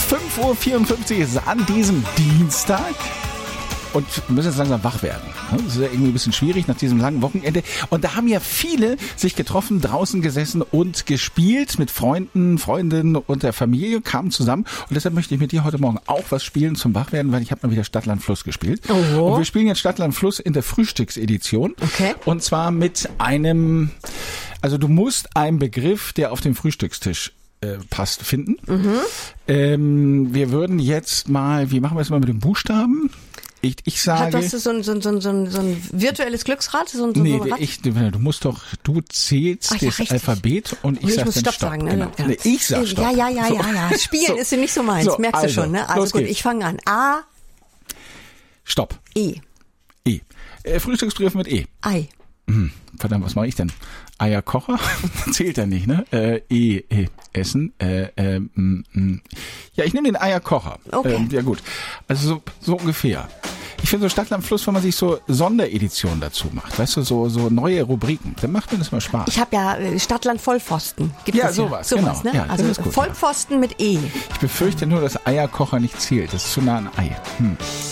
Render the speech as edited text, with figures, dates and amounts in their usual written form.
5:54 Uhr ist es an diesem Dienstag. Und wir müssen jetzt langsam wach werden. Das ist ja irgendwie ein bisschen schwierig nach diesem langen Wochenende. Und da haben ja viele sich getroffen, draußen gesessen und gespielt mit Freunden, Freundinnen und der Familie, kamen zusammen. Und deshalb möchte ich mit dir heute Morgen auch was spielen zum Wachwerden, weil ich habe mal wieder Stadt, Land, Fluss gespielt. Oh. Und wir spielen jetzt Stadt, Land, Fluss in der Frühstücksedition. Okay. Und zwar mit einem, also du musst einen Begriff, der auf dem Frühstückstisch passt, finden. Wir würden jetzt mal, wie machen wir es mal mit dem Buchstaben? Ich sage... Hast du so ein virtuelles Glücksrad? So ein Rad? Du zählst das Alphabet und ich sag dann Stopp. Sagen, ne? Genau. Nee, ich sag Stopp. Ja. Spielen ist nicht so meins, merkst du schon, ne? Also gut, ich fange an. A. Stopp. E. Frühstücksbegriff mit E. Ei. Verdammt, was mache ich denn? Eierkocher? Zählt ja nicht, ne? Essen. Ja, ich nehme den Eierkocher. Okay. Ja gut. Also so ungefähr. Ich finde so Stadt, Land, Fluss, wenn man sich so Sondereditionen dazu macht, weißt du, so neue Rubriken, dann macht mir das mal Spaß. Ich habe ja Stadtland Vollpfosten. Gibt ja, es sowas, genau. genau. Ne? Ja, das also ist gut, Vollpfosten mit E. Ich befürchte nur, dass Eierkocher nicht zählt. Das ist zu nah an Ei.